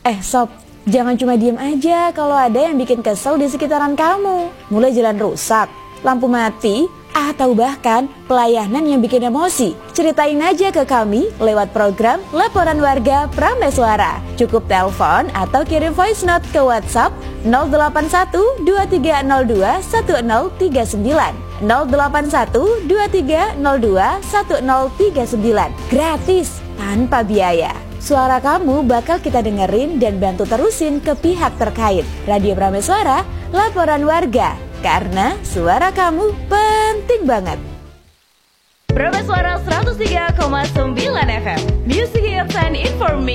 Sob, jangan cuma diem aja kalau ada yang bikin kesel di sekitaran kamu. Mulai jalan rusak, lampu mati, atau bahkan pelayanan yang bikin emosi. Ceritain aja ke kami lewat program Laporan Warga Prameswara. Cukup telepon atau kirim voice note ke WhatsApp 081 2302 1039 081 2302 1039. Gratis, tanpa biaya. Suara kamu bakal kita dengerin dan bantu terusin ke pihak terkait. Radio Prameswara, Laporan Warga. Karena suara kamu penting banget. Prameswara 103,9 FM. Music Hits and Information.